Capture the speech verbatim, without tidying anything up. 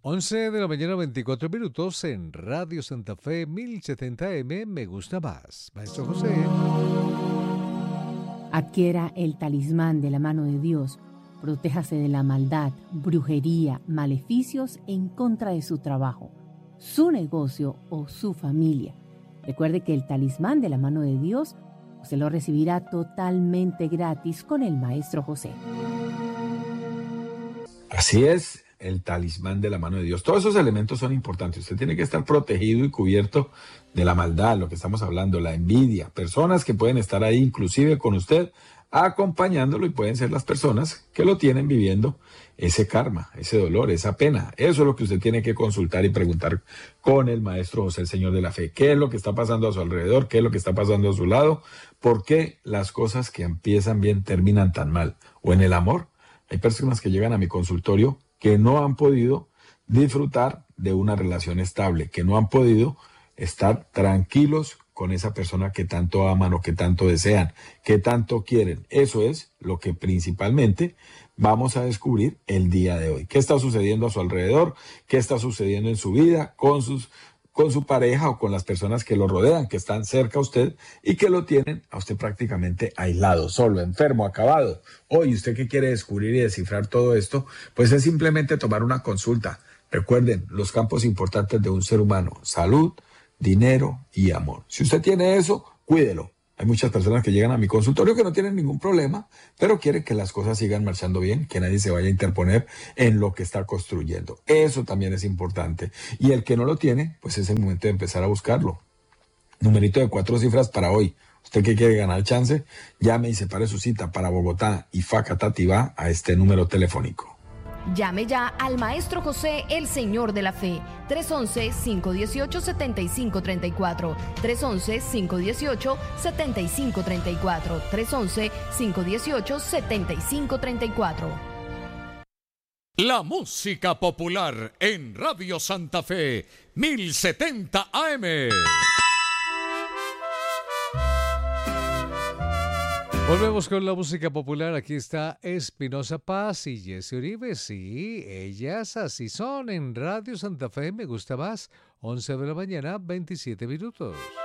once de la mañana, veinticuatro minutos en Radio Santa Fe mil setenta M. Me gusta más. Maestro José. Adquiera el talismán de la mano de Dios. Protéjase de la maldad, brujería, maleficios en contra de su trabajo, su negocio o su familia. Recuerde que el talismán de la mano de Dios se lo recibirá totalmente gratis con el Maestro José. Así es, el talismán de la mano de Dios. Todos esos elementos son importantes. Usted tiene que estar protegido y cubierto de la maldad, lo que estamos hablando, la envidia. Personas que pueden estar ahí inclusive con usted, acompañándolo, y pueden ser las personas que lo tienen viviendo ese karma, ese dolor, esa pena. Eso es lo que usted tiene que consultar y preguntar con el Maestro José, el Señor de la Fe. ¿Qué es lo que está pasando a su alrededor? ¿Qué es lo que está pasando a su lado? ¿Por qué las cosas que empiezan bien terminan tan mal? O en el amor. Hay personas que llegan a mi consultorio que no han podido disfrutar de una relación estable, que no han podido estar tranquilos con esa persona que tanto aman o que tanto desean, que tanto quieren. Eso es lo que principalmente vamos a descubrir el día de hoy. ¿Qué está sucediendo a su alrededor? ¿Qué está sucediendo en su vida con sus con su pareja o con las personas que lo rodean, que están cerca a usted y que lo tienen a usted prácticamente aislado, solo, enfermo, acabado? Hoy, ¿usted qué quiere descubrir y descifrar todo esto? Pues es simplemente tomar una consulta. Recuerden los campos importantes de un ser humano: salud, dinero y amor. Si usted tiene eso, cuídelo. Hay muchas personas que llegan a mi consultorio que no tienen ningún problema, pero quieren que las cosas sigan marchando bien, que nadie se vaya a interponer en lo que está construyendo. Eso también es importante. Y el que no lo tiene, pues es el momento de empezar a buscarlo. Numerito de cuatro cifras para hoy. Usted que quiere ganar chance, llame y separe su cita para Bogotá y Facatativá a este número telefónico. Llame ya al Maestro José, el Señor de la Fe, tres once, cinco uno ocho, siete cinco tres cuatro, tres once, cinco uno ocho, siete cinco tres cuatro, tres once, cinco uno ocho, siete cinco tres cuatro. La música popular en Radio Santa Fe mil setenta A M. Volvemos con la música popular. Aquí está Espinosa Paz y Jesse Uribe. Sí, ellas así son en Radio Santa Fe. Me gusta más. once de la mañana, veintisiete minutos.